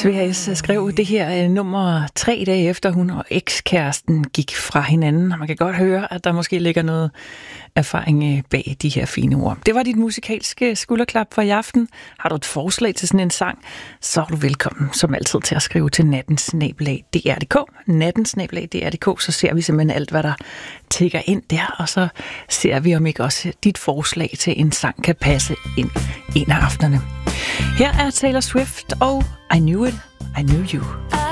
Sverres skrev det her nummer 3 dage efter hun og ekskæresten gik fra hinanden. Og man kan godt høre, at der måske ligger noget erfaring bag de her fine ord. Det var dit musikalske skulderklap for i aften. Har du et forslag til sådan en sang, så er du velkommen som altid til at skrive til natten@dr.dk. Natten@dr.dk, så ser vi simpelthen alt, hvad der tikker ind der. Og så ser vi, om ikke også dit forslag til en sang kan passe ind en af aftenerne. Her er Taylor Swift og I Knew It, I Knew You.